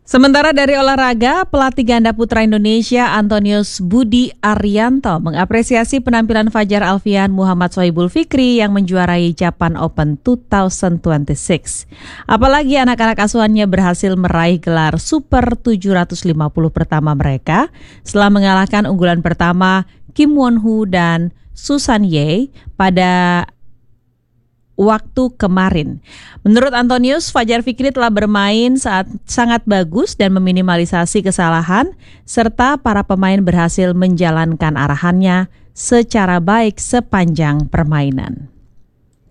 Sementara dari olahraga, pelatih ganda putra Indonesia Antonius Budi Arianto mengapresiasi penampilan Fajar Alfian Muhammad Sohibul Fikri yang menjuarai Japan Open 2026. Apalagi anak-anak asuhannya berhasil meraih gelar Super 750 pertama mereka setelah mengalahkan unggulan pertama Kim Won-hoo dan Susan Ye pada waktu kemarin. Menurut Antonius, Fajar Fikri telah bermain sangat bagus dan meminimalisasi kesalahan, serta para pemain berhasil menjalankan arahannya secara baik sepanjang permainan.